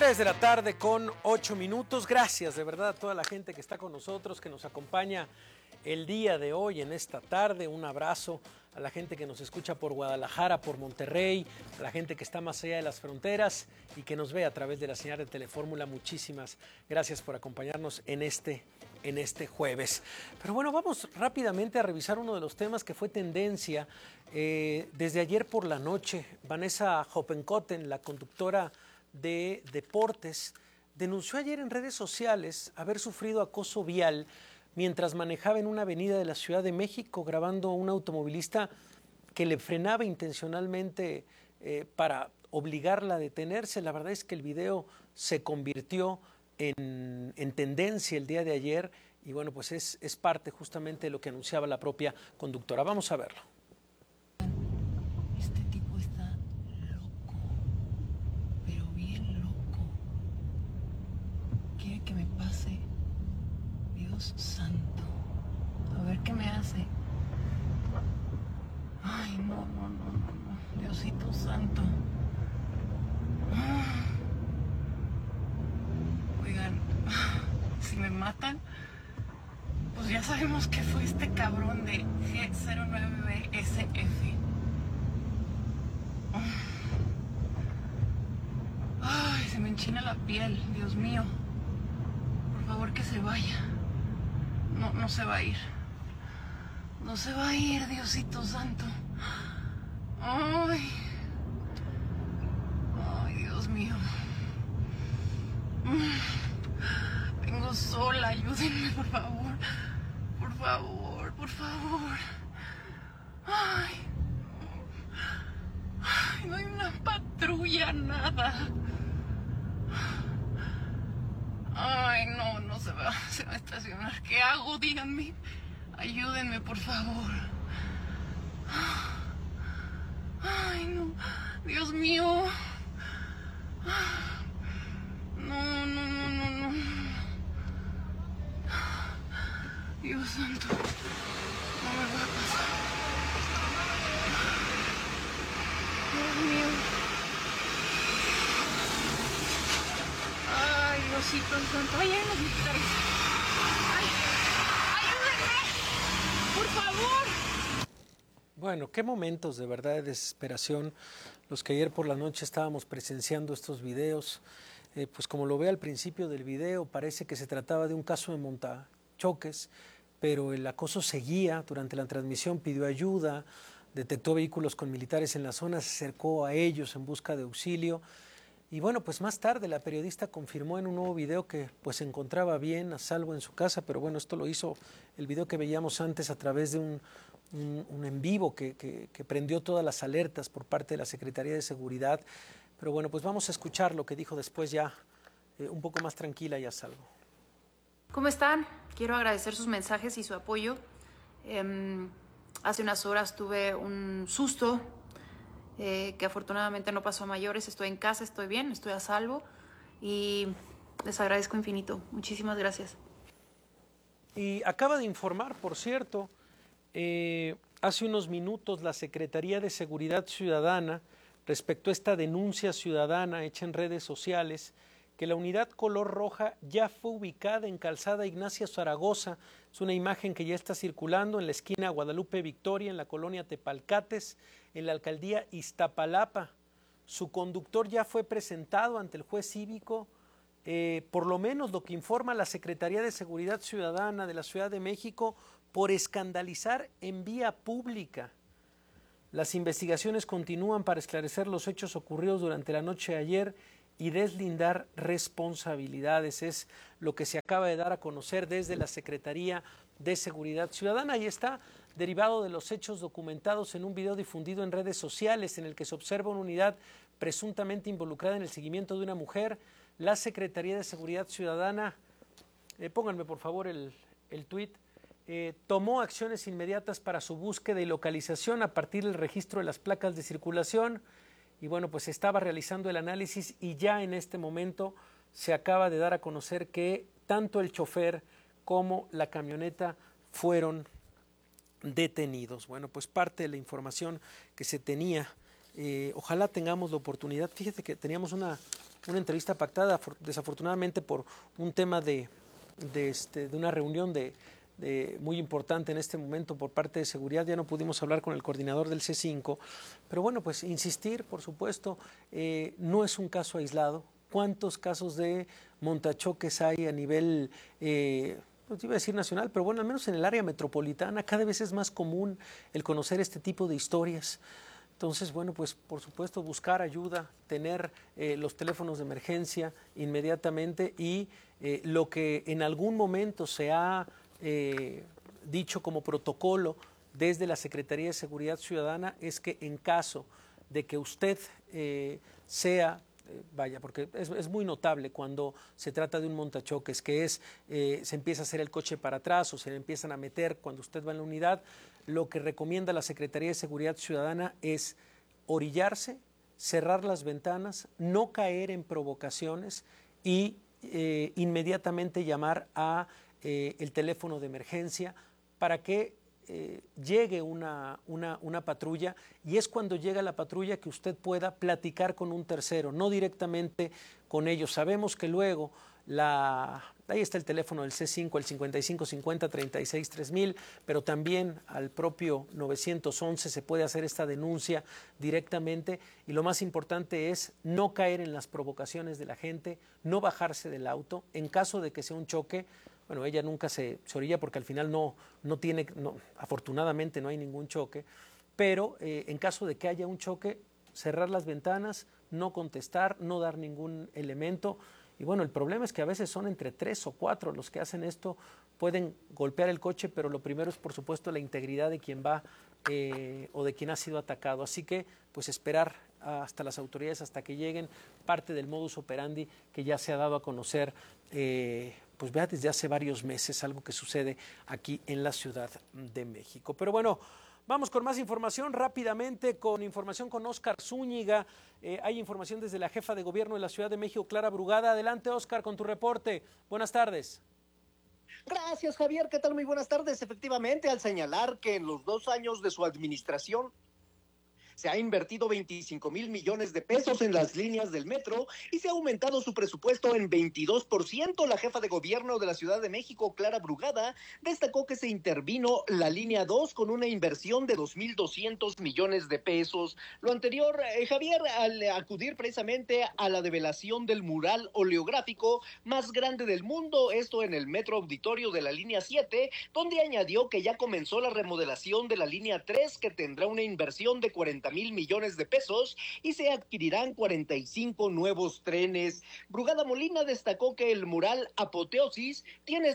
3 de la tarde con 8 minutos. Gracias de verdad a toda la gente que está con nosotros, que nos acompaña el día de hoy, en esta tarde. Un abrazo a la gente que nos escucha por Guadalajara, por Monterrey, a la gente que está más allá de las fronteras y que nos ve a través de la señal de Telefórmula. Muchísimas gracias por acompañarnos en este jueves. Pero bueno, vamos rápidamente a revisar uno de los temas que fue tendencia desde ayer por la noche. Vanessa Hoppenkotten, la conductora de deportes, denunció ayer en redes sociales haber sufrido acoso vial mientras manejaba en una avenida de la Ciudad de México, grabando a un automovilista que le frenaba intencionalmente para obligarla a detenerse. La verdad es que el video se convirtió en tendencia el día de ayer y bueno, pues es parte justamente de lo que anunciaba la propia conductora. Vamos a verlo. Este tipo está loco, pero bien loco. Quiere que me pase. Dios santo. A ver qué me hace. Ay, no. Diosito santo. Oigan, si me matan, pues ya sabemos que fue este cabrón de G09BSF. Ay, se me enchina la piel, Dios mío. Por favor, que se vaya. No se va a ir. No se va a ir, Diosito santo. Ay, Dios mío. Vengo sola, ayúdenme, por favor. Por favor. Ay, no hay una patrulla, nada. Ay, no se va a estacionar. ¿Qué hago? Díganme. Ayúdenme, por favor. Ay, no. Dios mío. No. Dios santo. No me va a pasar. Dios mío. Ay, Diosito santo. Ay, los militares. Ay, ayúdenme. Por favor. Bueno, qué momentos de verdad de desesperación los que ayer por la noche estábamos presenciando estos videos. Pues como lo ve al principio del video, parece que se trataba de un caso de montachoques, pero el acoso seguía. Durante la transmisión pidió ayuda, detectó vehículos con militares en la zona, se acercó a ellos en busca de auxilio. Y bueno, pues más tarde la periodista confirmó en un nuevo video que pues se encontraba bien, a salvo en su casa, pero bueno, esto lo hizo el video que veíamos antes a través de un en vivo que prendió todas las alertas por parte de la Secretaría de Seguridad. Pero bueno, pues vamos a escuchar lo que dijo después ya un poco más tranquila y a salvo. ¿Cómo están? Quiero agradecer sus mensajes y su apoyo. Hace unas horas tuve un susto que afortunadamente no pasó a mayores. Estoy en casa, estoy bien, estoy a salvo y les agradezco infinito. Muchísimas gracias. Y acaba de informar, por cierto, hace unos minutos la Secretaría de Seguridad Ciudadana respecto a esta denuncia ciudadana hecha en redes sociales, que la unidad color roja ya fue ubicada en Calzada Ignacia Zaragoza. Es una imagen que ya está circulando en la esquina Guadalupe Victoria, en la colonia Tepalcates, en la alcaldía Iztapalapa. Su conductor ya fue presentado ante el juez cívico, por lo menos lo que informa la Secretaría de Seguridad Ciudadana de la Ciudad de México, por escandalizar en vía pública. Las investigaciones continúan para esclarecer los hechos ocurridos durante la noche de ayer y deslindar responsabilidades. Es lo que se acaba de dar a conocer desde la Secretaría de Seguridad Ciudadana. Ahí está, derivado de los hechos documentados en un video difundido en redes sociales en el que se observa una unidad presuntamente involucrada en el seguimiento de una mujer. La Secretaría de Seguridad Ciudadana, pónganme por favor el tuit, tomó acciones inmediatas para su búsqueda y localización a partir del registro de las placas de circulación. Y bueno, pues se estaba realizando el análisis y ya en este momento se acaba de dar a conocer que tanto el chofer como la camioneta fueron detenidos. Bueno, pues parte de la información que se tenía Ojalá tengamos la oportunidad. Fíjate que teníamos una entrevista pactada, desafortunadamente por un tema de una reunión muy importante en este momento por parte de seguridad, ya no pudimos hablar con el coordinador del C5, pero bueno, pues insistir, por supuesto, no es un caso aislado. ¿Cuántos casos de montachoques hay a nivel, no te iba a decir nacional, pero bueno, al menos en el área metropolitana cada vez es más común el conocer este tipo de historias? Entonces, bueno, pues por supuesto buscar ayuda, tener los teléfonos de emergencia inmediatamente y lo que en algún momento se ha dicho como protocolo desde la Secretaría de Seguridad Ciudadana es que en caso de que usted sea, vaya, porque es muy notable cuando se trata de un montachoques, que se empieza a hacer el coche para atrás o se le empiezan a meter cuando usted va en la unidad, lo que recomienda la Secretaría de Seguridad Ciudadana es orillarse, cerrar las ventanas, no caer en provocaciones y inmediatamente llamar a el teléfono de emergencia para que llegue una patrulla, y es cuando llega la patrulla que usted pueda platicar con un tercero, no directamente con ellos. Sabemos que luego ahí está el teléfono del C5, el 5550-36-3000, pero también al propio 911 se puede hacer esta denuncia directamente, y lo más importante es no caer en las provocaciones de la gente, no bajarse del auto. En caso de que sea un choque, bueno, ella nunca se orilla porque al final afortunadamente no hay ningún choque, pero en caso de que haya un choque, cerrar las ventanas, no contestar, no dar ningún elemento. Y bueno, el problema es que a veces son entre 3 o 4 los que hacen esto, pueden golpear el coche, pero lo primero es por supuesto la integridad de quien va o de quien ha sido atacado. Así que pues esperar hasta las autoridades, hasta que lleguen, parte del modus operandi que ya se ha dado a conocer pues vea desde hace varios meses, algo que sucede aquí en la Ciudad de México. Pero bueno, vamos con más información rápidamente, con información con Óscar Zúñiga. Hay información desde la jefa de gobierno de la Ciudad de México, Clara Brugada. Adelante, Óscar, con tu reporte. Buenas tardes. Gracias, Javier. ¿Qué tal? Muy buenas tardes. Efectivamente, al señalar que en los 2 años de su administración se ha invertido 25,000 millones de pesos en las líneas del metro y se ha aumentado su presupuesto en 22%. La jefa de gobierno de la Ciudad de México, Clara Brugada, destacó que se intervino la línea 2 con una inversión de 2,200 millones de pesos. Lo anterior, Javier, al acudir precisamente a la develación del mural oleográfico más grande del mundo, esto en el Metro Auditorio de la línea 7, donde añadió que ya comenzó la remodelación de la línea 3, que tendrá una inversión de 40,000 millones de pesos y se adquirirán 45 nuevos trenes. Brugada Molina destacó que el mural Apoteosis tiene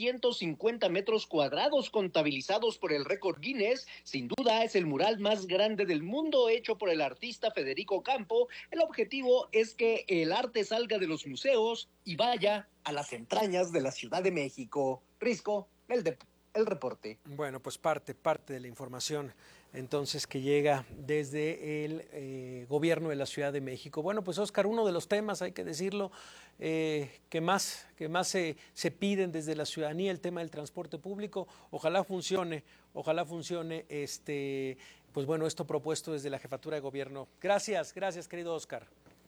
750 metros cuadrados contabilizados por el récord Guinness. Sin duda es el mural más grande del mundo hecho por el artista Federico Campo. El objetivo es que el arte salga de los museos y vaya a las entrañas de la Ciudad de México. Risco, el reporte. Bueno, pues parte de la información entonces que llega desde el gobierno de la Ciudad de México. Bueno, pues Óscar, uno de los temas, hay que decirlo, que más se piden desde la ciudadanía, el tema del transporte público. Ojalá funcione, pues bueno, esto propuesto desde la jefatura de gobierno. Gracias, querido Óscar.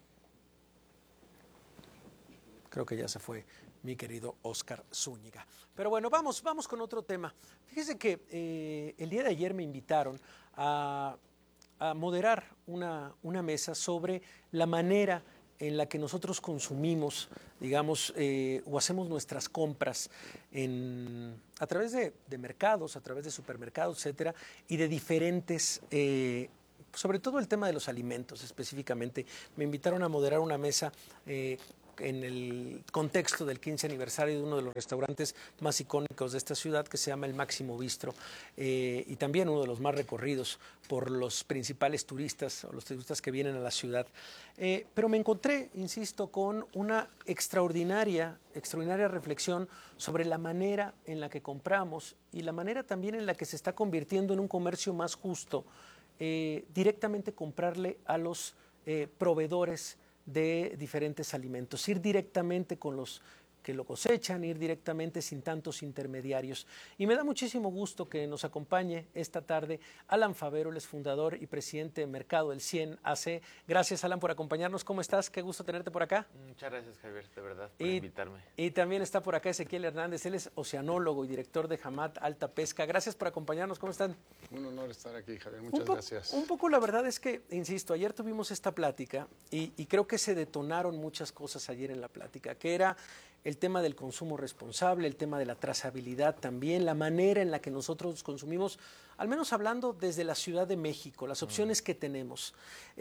Creo que ya se fue mi querido Óscar Zúñiga. Pero bueno, vamos con otro tema. Fíjese que el día de ayer me invitaron a moderar una mesa sobre la manera en la que nosotros consumimos, digamos, o hacemos nuestras compras a través de mercados, a través de supermercados, etcétera, y de diferentes sobre todo el tema de los alimentos específicamente. Me invitaron a moderar una mesa en el contexto del 15 aniversario de uno de los restaurantes más icónicos de esta ciudad, que se llama el Máximo Bistro, y también uno de los más recorridos por los principales turistas o los turistas que vienen a la ciudad. Pero me encontré, insisto, con una extraordinaria reflexión sobre la manera en la que compramos y la manera también en la que se está convirtiendo en un comercio más justo, directamente comprarle a los proveedores de diferentes alimentos, ir directamente con los que lo cosechan, ir directamente sin tantos intermediarios. Y me da muchísimo gusto que nos acompañe esta tarde Alan Favero, él es fundador y presidente de Mercado del 100 AC. Gracias, Alan, por acompañarnos. ¿Cómo estás? Qué gusto tenerte por acá. Muchas gracias, Javier, de verdad, por invitarme. Y también está por acá Ezequiel Hernández, él es oceanólogo y director de Hamat Alta Pesca. Gracias por acompañarnos. ¿Cómo están? Un honor estar aquí, Javier. Muchas gracias. Un poco la verdad es que, insisto, ayer tuvimos esta plática y creo que se detonaron muchas cosas ayer en la plática, que era el tema del consumo responsable, el tema de la trazabilidad también, la manera en la que nosotros consumimos, al menos hablando desde la Ciudad de México, las opciones que tenemos.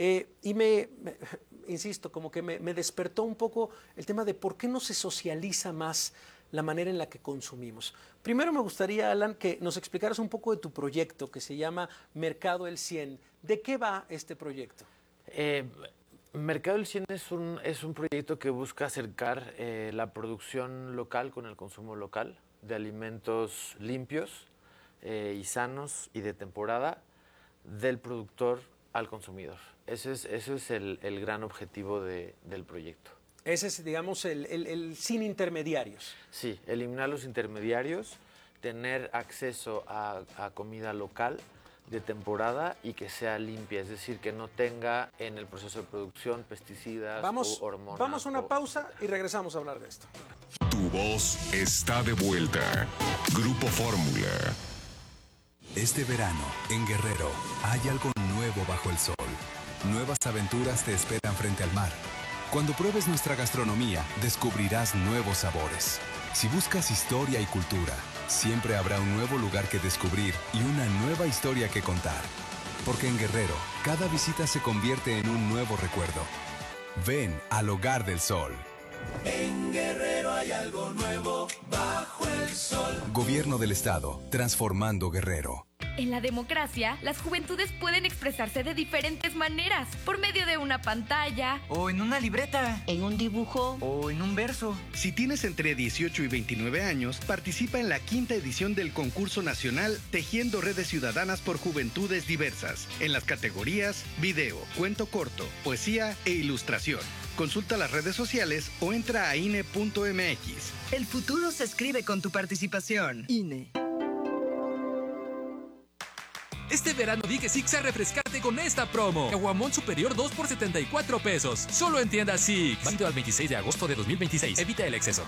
Insisto, como que me despertó un poco el tema de por qué no se socializa más la manera en la que consumimos. Primero me gustaría, Alan, que nos explicaras un poco de tu proyecto que se llama Mercado del 100. ¿De qué va este proyecto? Mercado del 100 es un proyecto que busca acercar la producción local con el consumo local de alimentos limpios y sanos y de temporada del productor al consumidor. Ese es el gran objetivo del proyecto. Ese es, digamos, el sin intermediarios. Sí, eliminar los intermediarios, tener acceso a comida local de temporada y que sea limpia, es decir, que no tenga en el proceso de producción pesticidas o hormonas. Vamos a una pausa y regresamos a hablar de esto. Tu voz está de vuelta. Grupo Fórmula. Este verano, en Guerrero, hay algo nuevo bajo el sol. Nuevas aventuras te esperan frente al mar. Cuando pruebes nuestra gastronomía, descubrirás nuevos sabores. Si buscas historia y cultura, siempre habrá un nuevo lugar que descubrir y una nueva historia que contar. Porque en Guerrero, cada visita se convierte en un nuevo recuerdo. Ven al Hogar del Sol. En Guerrero hay algo nuevo bajo el sol. Gobierno del Estado, transformando Guerrero. En la democracia, las juventudes pueden expresarse de diferentes maneras, por medio de una pantalla, o en una libreta, en un dibujo, o en un verso. Si tienes entre 18 y 29 años, participa en la 5ª edición del concurso nacional Tejiendo Redes Ciudadanas por Juventudes Diversas, en las categorías video, cuento corto, poesía e ilustración. Consulta las redes sociales o entra a INE.mx. El futuro se escribe con tu participación. INE. Este verano di que Six a refrescarte con esta promo. Caguamón superior 2 por 74 pesos. Solo en tiendas Six. Válido al 26 de agosto de 2026. Evita el exceso.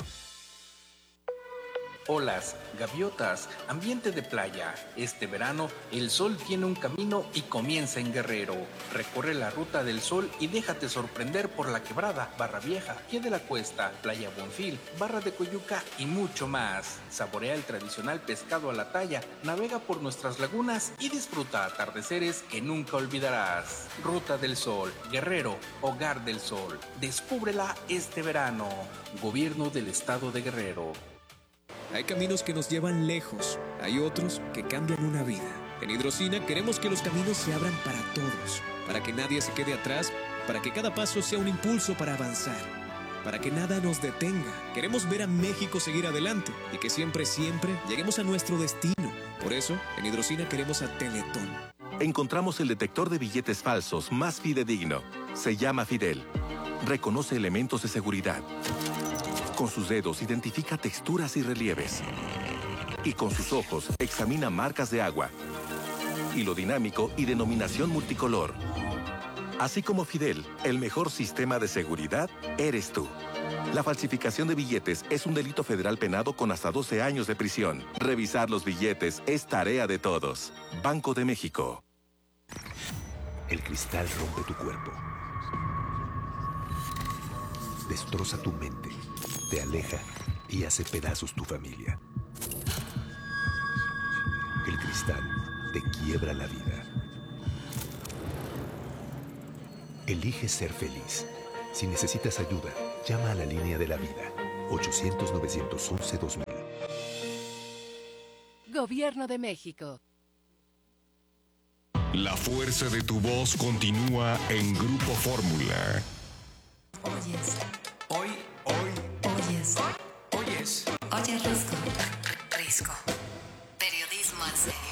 Olas, gaviotas, ambiente de playa. Este verano, el sol tiene un camino y comienza en Guerrero. Recorre la ruta del sol y déjate sorprender por La Quebrada, Barra Vieja, Pie de la Cuesta, Playa Bonfil, Barra de Coyuca y mucho más. Saborea el tradicional pescado a la talla, navega por nuestras lagunas y disfruta atardeceres que nunca olvidarás. Ruta del Sol, Guerrero, Hogar del Sol. Descúbrela este verano. Gobierno del Estado de Guerrero. Hay caminos que nos llevan lejos, hay otros que cambian una vida. En Hidrocina queremos que los caminos se abran para todos, para que nadie se quede atrás, para que cada paso sea un impulso para avanzar, para que nada nos detenga. Queremos ver a México seguir adelante y que siempre, siempre lleguemos a nuestro destino. Por eso, en Hidrocina queremos a Teletón. Encontramos el detector de billetes falsos más fidedigno. Se llama Fidel. Reconoce elementos de seguridad. Con sus dedos identifica texturas y relieves. Y con sus ojos examina marcas de agua, hilo dinámico y denominación multicolor. Así como Fidel, el mejor sistema de seguridad eres tú. La falsificación de billetes es un delito federal penado con hasta 12 años de prisión. Revisar los billetes es tarea de todos. Banco de México. El cristal rompe tu cuerpo. Destroza tu mente. Te aleja y hace pedazos tu familia. El cristal te quiebra la vida. Elige ser feliz. Si necesitas ayuda, llama a la línea de la vida. 800-911-2000. Gobierno de México. La fuerza de tu voz continúa en Grupo Fórmula. Oyes. Oyes. Oye, Risco. Risco. Periodismo en serio.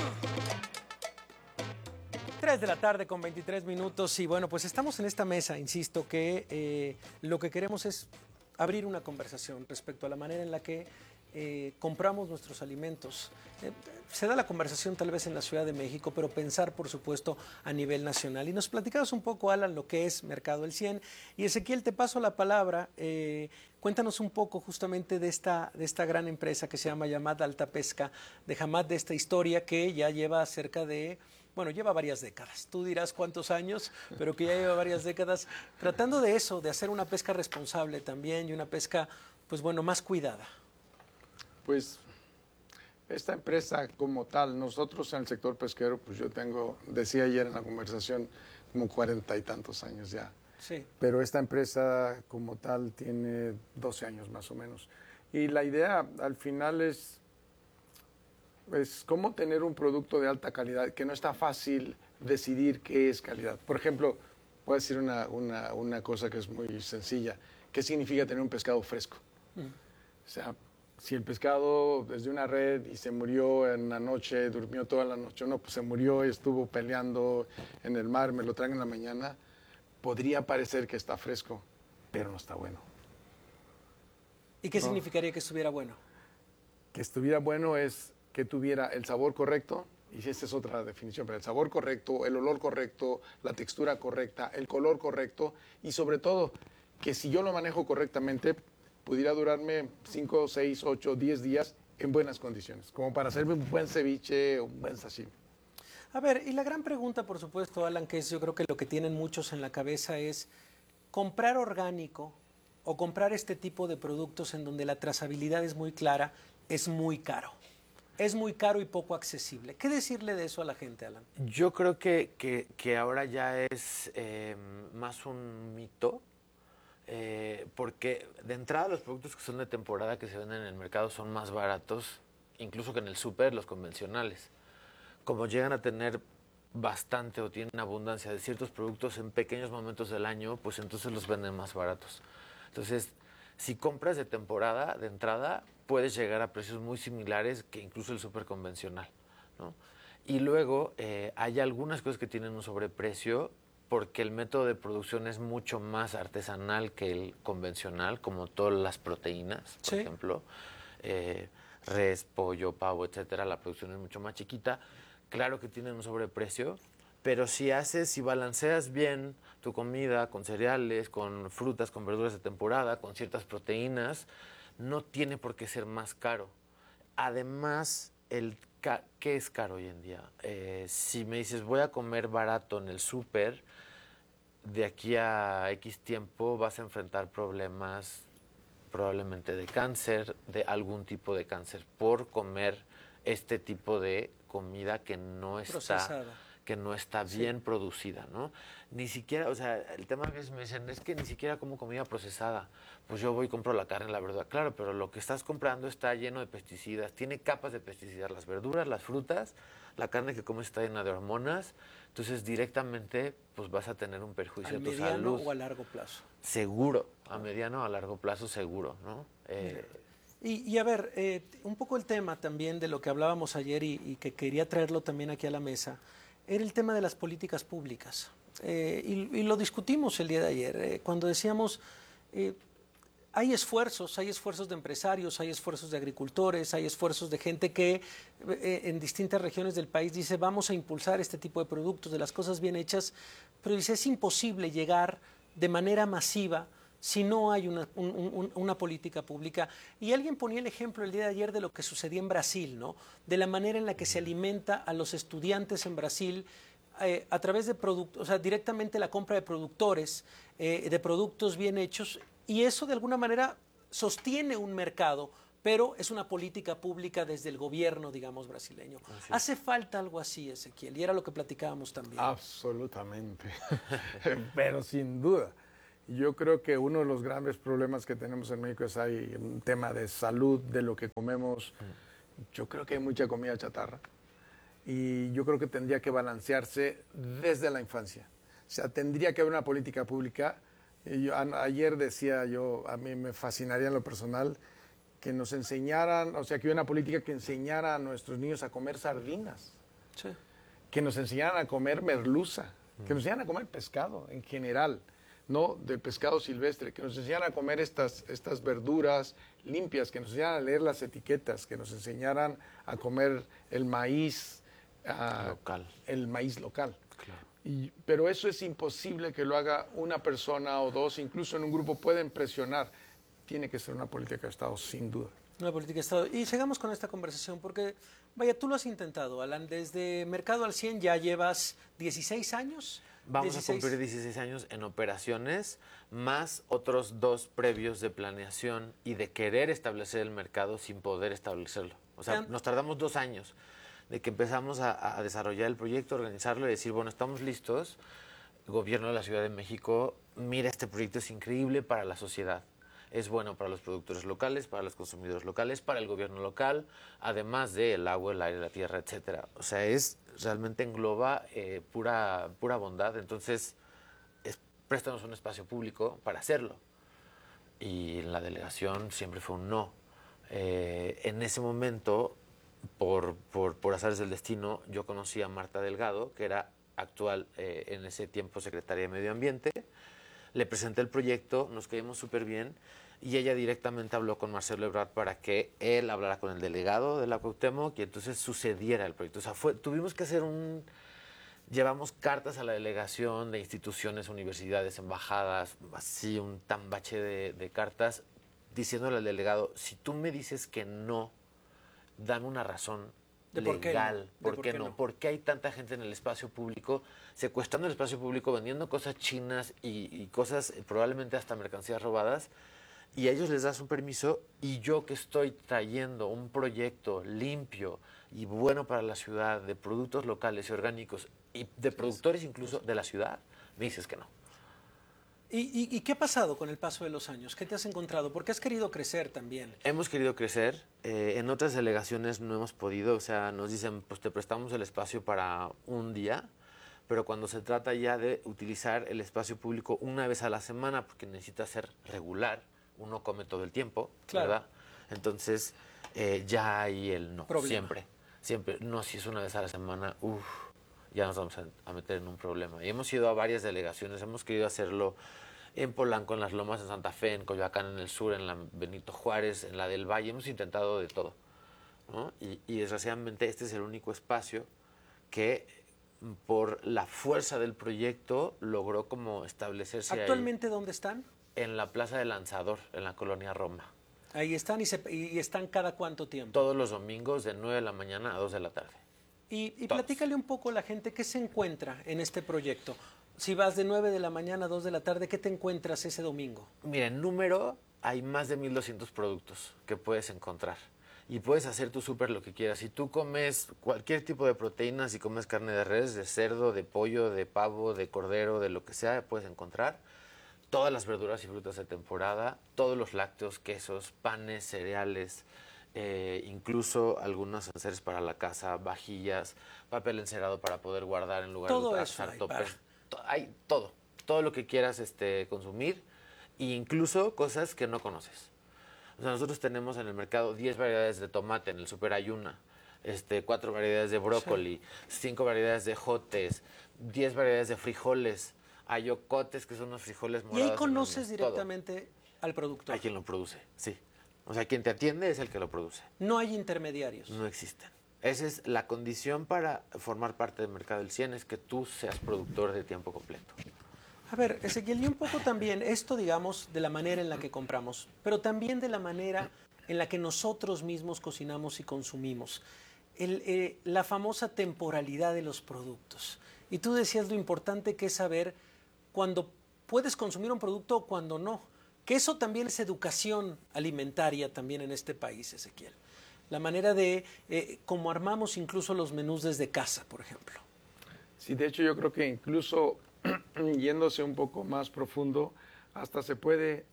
3 de la tarde con 23 minutos y bueno, pues estamos en esta mesa, insisto, que lo que queremos es abrir una conversación respecto a la manera en la que compramos nuestros alimentos. Se da la conversación tal vez en la Ciudad de México, pero pensar, por supuesto, a nivel nacional. Y nos platicabas un poco, Alan, lo que es Mercado El 100. Y Ezequiel, te paso la palabra. Cuéntanos un poco justamente de esta gran empresa que se llama Yamad Alta Pesca, de Hamad, de esta historia que ya lleva cerca de... Bueno, lleva varias décadas, tú dirás cuántos años, pero que ya lleva varias décadas tratando de eso, de hacer una pesca responsable también y una pesca, pues bueno, más cuidada. Pues esta empresa como tal, nosotros en el sector pesquero, pues yo decía ayer en la conversación, como 40 y tantos años ya. Sí. Pero esta empresa como tal tiene 12 años más o menos. Y la idea al final es cómo tener un producto de alta calidad, que no está fácil decidir qué es calidad. Por ejemplo, voy a decir una cosa que es muy sencilla. ¿Qué significa tener un pescado fresco? O sea, si el pescado desde una red y se murió en la noche, durmió toda la noche, no, pues se murió y estuvo peleando en el mar, me lo traen en la mañana, podría parecer que está fresco, pero no está bueno. ¿Y qué significaría que estuviera bueno? Que estuviera bueno es que tuviera el sabor correcto, y esa es otra definición, pero el sabor correcto, el olor correcto, la textura correcta, el color correcto, y sobre todo, que si yo lo manejo correctamente, pudiera durarme 5, 6, 8, 10 días en buenas condiciones, como para hacerme un buen ceviche o un buen sashimi. A ver, y la gran pregunta, por supuesto, Alan, que es yo creo que lo que tienen muchos en la cabeza es, ¿comprar orgánico o comprar este tipo de productos en donde la trazabilidad es muy clara es muy caro? Es muy caro y poco accesible. ¿Qué decirle de eso a la gente, Alan? Yo creo que ahora ya es más un mito, porque de entrada los productos que son de temporada que se venden en el mercado son más baratos, incluso que en el súper, los convencionales. Como llegan a tener bastante o tienen abundancia de ciertos productos en pequeños momentos del año, pues entonces los venden más baratos. Entonces, si compras de temporada, de entrada, puedes llegar a precios muy similares que incluso el súper convencional, ¿no? Y luego hay algunas cosas que tienen un sobreprecio porque el método de producción es mucho más artesanal que el convencional, como todas las proteínas, por ejemplo, res, pollo, pavo, etcétera. La producción es mucho más chiquita. Claro que tienen un sobreprecio, pero si balanceas bien tu comida con cereales, con frutas, con verduras de temporada, con ciertas proteínas, no tiene por qué ser más caro. Además, ¿qué es caro hoy en día? Si me dices, voy a comer barato en el súper, de aquí a X tiempo vas a enfrentar problemas probablemente de cáncer, de algún tipo de cáncer, por comer este tipo de comida que no está bien producida, ¿no? Ni siquiera, o sea, el tema que me dicen es que ni siquiera como comida procesada. Pues yo voy y compro la carne, la verdura. Claro, pero lo que estás comprando está lleno de pesticidas, tiene capas de pesticidas, las verduras, las frutas, la carne que comes está llena de hormonas, entonces directamente pues vas a tener un perjuicio de tu salud. ¿A mediano o a largo plazo? Seguro, a mediano o a largo plazo seguro, ¿no? Y a ver, un poco el tema también de lo que hablábamos ayer y que quería traerlo también aquí a la mesa, era el tema de las políticas públicas. Y lo discutimos el día de ayer, cuando decíamos, hay esfuerzos de empresarios, hay esfuerzos de agricultores, hay esfuerzos de gente que en distintas regiones del país dice, vamos a impulsar este tipo de productos, de las cosas bien hechas, pero dice, es imposible llegar de manera masiva si no hay una política pública. Y alguien ponía el ejemplo el día de ayer de lo que sucedía en Brasil, ¿no? De la manera en la que se alimenta a los estudiantes en Brasil a través de productos, o sea, directamente la compra de productores, de productos bien hechos, y eso de alguna manera sostiene un mercado, pero es una política pública desde el gobierno, digamos, brasileño. ¿Hace falta algo así, Ezequiel? Y era lo que platicábamos también. Absolutamente, pero sin duda. Yo creo que uno de los grandes problemas que tenemos en México es hay un tema de salud, de lo que comemos. Yo creo que hay mucha comida chatarra y yo creo que tendría que balancearse desde la infancia. O sea, tendría que haber una política pública. Ayer decía yo, a mí me fascinaría en lo personal que nos enseñaran, o sea, que hubiera una política que enseñara a nuestros niños a comer sardinas, que nos enseñaran a comer merluza, que nos enseñaran a comer pescado en general. ¿no? Del pescado silvestre, que nos enseñaran a comer estas verduras limpias, que nos enseñaran a leer las etiquetas, que nos enseñaran a comer el maíz local. El maíz local. Claro. Pero eso es imposible que lo haga una persona o dos, incluso en un grupo pueden presionar. Tiene que ser una política de Estado, sin duda. Una política de Estado. Y sigamos con esta conversación, porque, vaya, tú lo has intentado, Alan, desde Mercado al 100 ya llevas 16 años. Vamos a cumplir 16 años en operaciones, más otros 2 previos de planeación y de querer establecer el mercado sin poder establecerlo. O sea, nos tardamos 2 años de que empezamos a desarrollar el proyecto, organizarlo y decir, bueno, estamos listos. El gobierno de la Ciudad de México, mira, este proyecto es increíble para la sociedad. Es bueno para los productores locales, para los consumidores locales, para el gobierno local, además del agua, el aire, la tierra, etcétera. O sea, realmente engloba pura bondad. Entonces, préstanos un espacio público para hacerlo. Y en la delegación siempre fue un no. En ese momento, por azares del destino, yo conocí a Marta Delgado, que era actual en ese tiempo secretaria de Medio Ambiente. Le presenté el proyecto, nos caímos súper bien y ella directamente habló con Marcelo Ebrard para que él hablara con el delegado de la Cuauhtémoc y entonces sucediera el proyecto. O sea, tuvimos que hacer llevamos cartas a la delegación de instituciones, universidades, embajadas, así un tambache de cartas, diciéndole al delegado, si tú me dices que no, dame una razón legal, ¿por qué no? ¿Por qué hay tanta gente en el espacio público, secuestrando el espacio público, vendiendo cosas chinas y cosas probablemente hasta mercancías robadas? Y a ellos les das un permiso y yo que estoy trayendo un proyecto limpio y bueno para la ciudad, de productos locales y orgánicos y de productores incluso de la ciudad, me dices que no. ¿Y qué ha pasado con el paso de los años? ¿Qué te has encontrado? Porque has querido crecer también. Hemos querido crecer. En otras delegaciones no hemos podido. O sea, nos dicen, pues te prestamos el espacio para un día, pero cuando se trata ya de utilizar el espacio público una vez a la semana, porque necesita ser regular, uno come todo el tiempo, claro, ¿verdad? Entonces, ya hay el no. Problema. Siempre. No, si es una vez a la semana, ya nos vamos a meter en un problema. Y hemos ido a varias delegaciones, hemos querido hacerlo en Polanco, en Las Lomas, en Santa Fe, en Coyoacán, en el sur, en la Benito Juárez, en la del Valle, hemos intentado de todo, ¿no? Y desgraciadamente este es el único espacio que por la fuerza del proyecto logró como establecerse. ¿Actualmente dónde están? En la Plaza del Lanzador, en la colonia Roma. Ahí están y están cada cuánto tiempo. Todos los domingos de 9 de la mañana a 2 de la tarde. Y platícale un poco a la gente qué se encuentra en este proyecto. Si vas de 9 de la mañana a 2 de la tarde, ¿qué te encuentras ese domingo? Mira, en número hay más de 1,200 productos que puedes encontrar. Y puedes hacer tu súper lo que quieras. Si tú comes cualquier tipo de proteínas, si comes carne de res, de cerdo, de pollo, de pavo, de cordero, de lo que sea, puedes encontrar todas las verduras y frutas de temporada, todos los lácteos, quesos, panes, cereales, incluso algunos enseres para la casa, vajillas, papel encerado para poder guardar en lugar todo de usar topes. Hay todo lo que quieras consumir, e incluso cosas que no conoces. O sea, nosotros tenemos en el mercado 10 variedades de tomate, en el súper hay una, 4 variedades de brócoli, 5 variedades de jotes, 10 variedades de frijoles, hay ocotes, que son unos frijoles morados. ¿Y ahí conoces directamente al productor? Hay quien lo produce, sí. O sea, quien te atiende es el que lo produce. No hay intermediarios. No existen. Esa es la condición para formar parte del mercado del 100, es que tú seas productor de tiempo completo. A ver, Ezequiel, y un poco también esto, digamos, de la manera en la que compramos, pero también de la manera en la que nosotros mismos cocinamos y consumimos. La famosa temporalidad de los productos. Y tú decías lo importante que es saber cuándo puedes consumir un producto o cuándo no. Que eso también es educación alimentaria también en este país, Ezequiel. La manera de cómo armamos incluso los menús desde casa, por ejemplo. Sí, de hecho yo creo que incluso yéndose un poco más profundo, hasta se puede,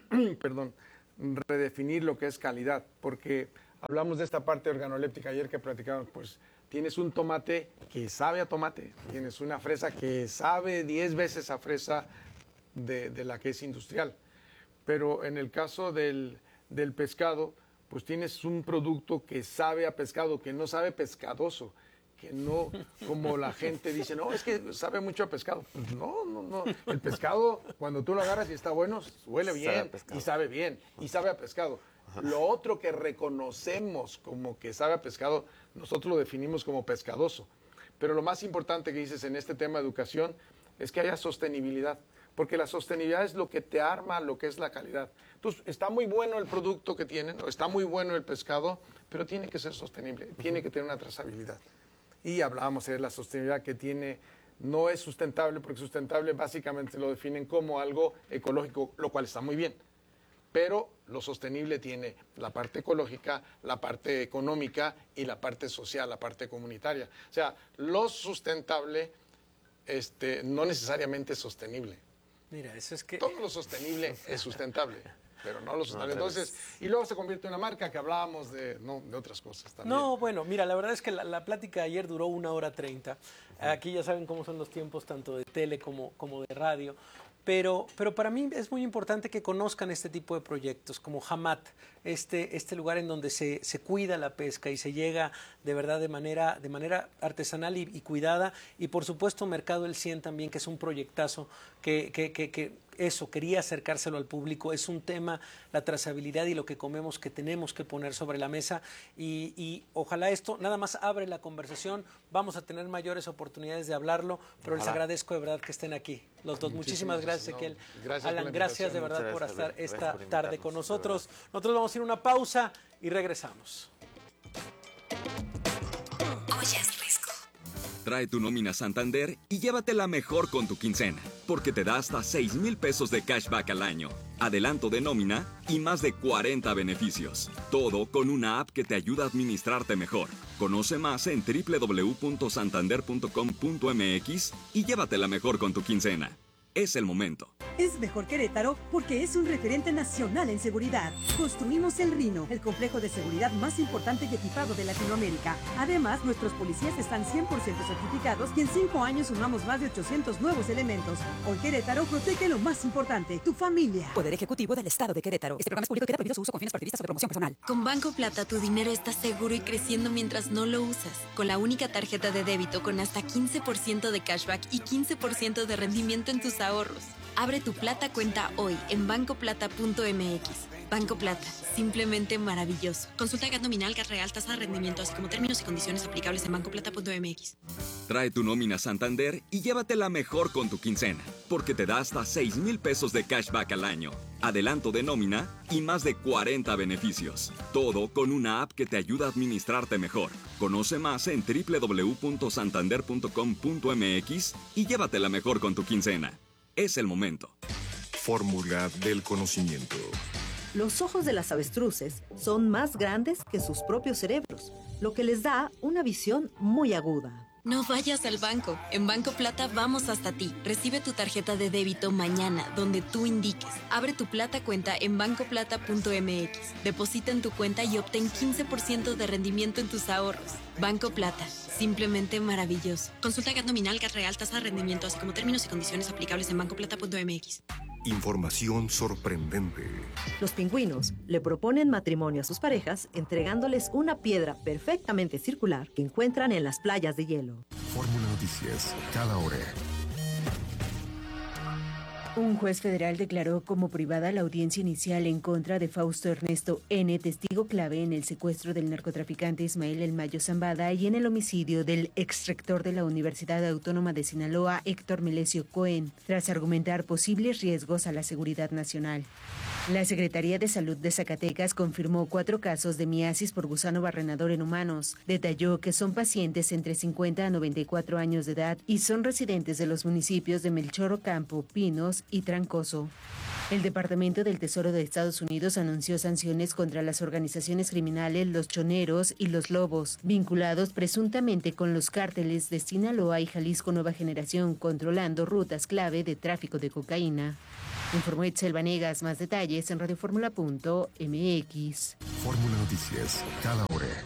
redefinir lo que es calidad, porque hablamos de esta parte organoléptica ayer que platicamos, pues tienes un tomate que sabe a tomate, tienes una fresa que sabe 10 veces a fresa de la que es industrial, pero en el caso del pescado, pues tienes un producto que sabe a pescado, que no sabe pescadoso, que no, como la gente dice, no, es que sabe mucho a pescado. Pues no. El pescado, cuando tú lo agarras y está bueno, huele bien y sabe bien y sabe a pescado. Lo otro que reconocemos como que sabe a pescado, nosotros lo definimos como pescadoso. Pero lo más importante que dices en este tema de educación es que haya sostenibilidad, porque la sostenibilidad es lo que te arma lo que es la calidad. Entonces, está muy bueno el producto que tienen, o está muy bueno el pescado, pero tiene que ser sostenible, tiene que tener una trazabilidad. Y hablábamos de la sostenibilidad que tiene, no es sustentable, porque sustentable básicamente lo definen como algo ecológico, lo cual está muy bien. Pero lo sostenible tiene la parte ecológica, la parte económica y la parte social, la parte comunitaria. O sea, lo sustentable no necesariamente es sostenible. Mira, eso es que... Todo lo sostenible es sustentable, pero no lo sustentable. Entonces, y luego se convierte en una marca que hablábamos de otras cosas también. No, bueno, mira, la verdad es que la plática de ayer duró 1h30. Aquí ya saben cómo son los tiempos tanto de tele como de radio. Pero para mí es muy importante que conozcan este tipo de proyectos, como Hamat, este lugar en donde se cuida la pesca y se llega de verdad de manera artesanal y cuidada. Y por supuesto Mercado El 100 también, que es un proyectazo que quería acercárselo al público. Es un tema, la trazabilidad y lo que comemos, que tenemos que poner sobre la mesa y ojalá esto nada más abre la conversación. Vamos a tener mayores oportunidades de hablarlo, pero les agradezco de verdad que estén aquí los dos. Muchísimas gracias, Ezequiel. Alan, gracias de verdad por estar esta tarde con nosotros. Nosotros vamos a ir a una pausa y regresamos. Oye, es Risco. Trae tu nómina Santander y llévatela mejor con tu quincena, porque te da hasta 6,000 pesos de cashback al año, adelanto de nómina y más de 40 beneficios. Todo con una app que te ayuda a administrarte mejor. Conoce más en www.santander.com.mx y llévatela mejor con tu quincena. Es el momento. Es mejor Querétaro porque es un referente nacional en seguridad. Construimos el Rino, el complejo de seguridad más importante y equipado de Latinoamérica. Además, nuestros policías están 100% certificados y en 5 años sumamos más de 800 nuevos elementos. Hoy Querétaro protege lo más importante, tu familia. Poder Ejecutivo del Estado de Querétaro. Este programa es público y queda prohibido su uso con fines partidistas o de promoción personal. Con Banco Plata, tu dinero está seguro y creciendo mientras no lo usas. Con la única tarjeta de débito con hasta 15% de cashback y 15% de rendimiento en tus ahorros. Abre tu Plata cuenta hoy en bancoplata.mx. Banco Plata, simplemente maravilloso. Consulta GAT nominal, GAT real, tasa de rendimiento, así como términos y condiciones aplicables en bancoplata.mx. Trae tu nómina Santander y llévatela mejor con tu quincena, porque te da hasta 6,000 pesos de cashback al año, adelanto de nómina y más de 40 beneficios. Todo con una app que te ayuda a administrarte mejor. Conoce más en www.santander.com.mx y llévatela mejor con tu quincena. Es el momento. Fórmula del conocimiento. Los ojos de las avestruces son más grandes que sus propios cerebros, lo que les da una visión muy aguda. No vayas al banco. En Banco Plata vamos hasta ti. Recibe tu tarjeta de débito mañana, donde tú indiques. Abre tu Plata cuenta en bancoplata.mx. Deposita en tu cuenta y obtén 15% de rendimiento en tus ahorros. Banco Plata, simplemente maravilloso. Consulta GAT nominal, GAT real, tasa de rendimiento, así como términos y condiciones aplicables en bancoplata.mx. Información sorprendente. Los pingüinos le proponen matrimonio a sus parejas entregándoles una piedra perfectamente circular que encuentran en las playas de hielo. Fórmula Noticias, cada hora. Un juez federal declaró como privada la audiencia inicial en contra de Fausto Ernesto N., testigo clave en el secuestro del narcotraficante Ismael El Mayo Zambada y en el homicidio del exrector de la Universidad Autónoma de Sinaloa, Héctor Melesio Cohen, tras argumentar posibles riesgos a la seguridad nacional. La Secretaría de Salud de Zacatecas confirmó 4 casos de miasis por gusano barrenador en humanos. Detalló que son pacientes entre 50 a 94 años de edad y son residentes de los municipios de Melchor Ocampo, Pinos y Trancoso. El Departamento del Tesoro de Estados Unidos anunció sanciones contra las organizaciones criminales Los Choneros y Los Lobos, vinculados presuntamente con los cárteles de Sinaloa y Jalisco Nueva Generación, controlando rutas clave de tráfico de cocaína. Informó Itzel Vanegas. Más detalles en radioformula.mx. Fórmula Noticias, cada hora.